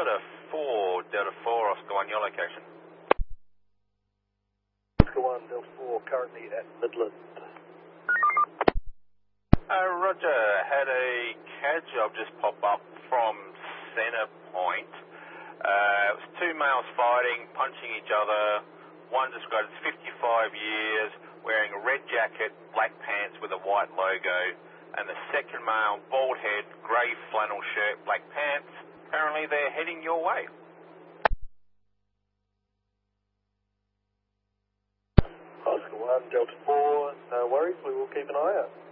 Delta 4, Oscar 1, your location. Oscar 1, Delta 4, currently at Midland. Roger, had a CAD job just pop up from Centre Point. It was two males fighting, punching each other. One described as 55 years, wearing a red jacket, black pants with a white logo. And the second male, bald head, grey flannel shirt, black pants. Apparently they're heading your way. Oscar 1, Delta 4, no worries, we will keep an eye out.